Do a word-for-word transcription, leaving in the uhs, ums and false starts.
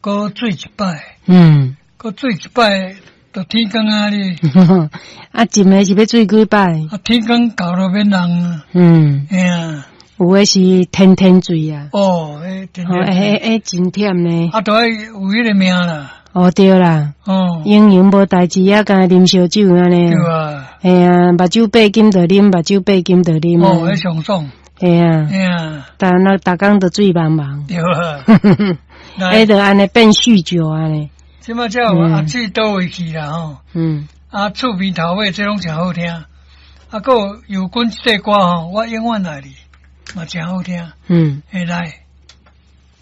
搁醉一摆， 嗯， 搁醉一摆，就天光啊哩。 啊，一暝是要醉几摆？ 啊，天光到了免人啊。 嗯， 哎呀， 有诶是天天醉啊。 哦，诶，天哦， 天。 诶诶，真忝呢。 啊，都爱有迄个命啦。 哦，对啦。 哦。 营营无代志啊，干啉烧酒安尼。 对啊。 系啊，目睭八斤就啉，目睭八斤就啉。 哦，迄上爽。 系啊。 哎呀。 但那逐工都醉茫茫。 对啊。 迄就安尼变酗酒安尼。 即马叫阿姊倒位去啦吼。 嗯。 啊，厝边头尾这拢真好听。啊，个有滚这歌吼，我永远爱你，嘛真好听。 嗯。 会来。